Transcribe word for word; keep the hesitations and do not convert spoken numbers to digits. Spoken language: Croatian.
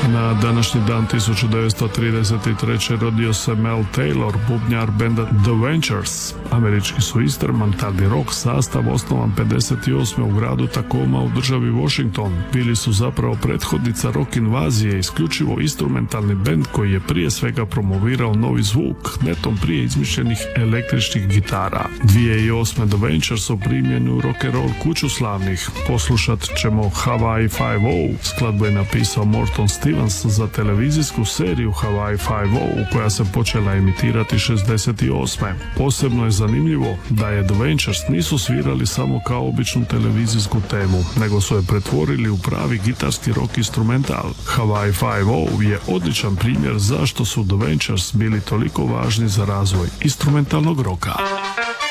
Na današnji dan tisuću devetsto trideset treće. rodio se Mel Taylor, bubnjar benda The Ventures. Američki su instrumentalni rock sastav osnovan pedeset osme u gradu Tacoma u državi Washington. Bili su zapravo prethodnica rock invazije, isključivo instrumentalni bend koji je prije svega promovirao novi zvuk, netom prije izmišljenih električnih gitara. dvije tisuće osme. The Ventures su primljeni u rock'n'roll kuću slavnih. Poslušat ćemo Hawaii Five-O. Skladbu je napisao Morton Stevens za televizijsku seriju Hawaii Five-O koja se počela emitirati šezdeset osme. Posebno je zanimljivo da je The Ventures nisu svirali samo kao običnu televizijsku temu, nego su je pretvorili u pravi gitarski rock instrumental. Hawaii Five-O je odličan primjer zašto su The Ventures bili toliko važni za razvoj instrumentalnog roka.